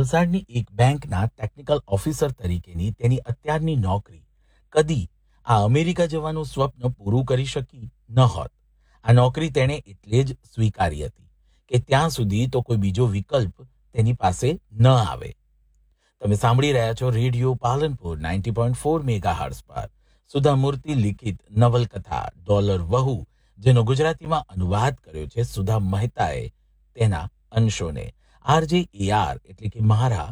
વલસાડની એક બેંકના technical officer તરીકેની તેની અત્યારની નોકરી કદી આ અમેરિકા જવાનું સ્વપ્ન પૂરું કરી શકી ન હોત. આ નોકરી તેણે એટલે જ સ્વીકારી હતી કે ત્યાં સુધી તો કોઈ બીજો વિકલ્પ તેની પાસે ન આવે. તમે સાંભળી રહ્યા છો રેડિયો પાલનપુર 90.4 મેગાહર્ટ્ઝ પર સુધા મૂર્તિ લિખિત નવલકથા ડોલર વહુ, જેનો ગુજરાતીમાં અનુવાદ કર્યો છે સુધા મહેતાએ તેના અંશોને. આરજે AR એટલે કે મારા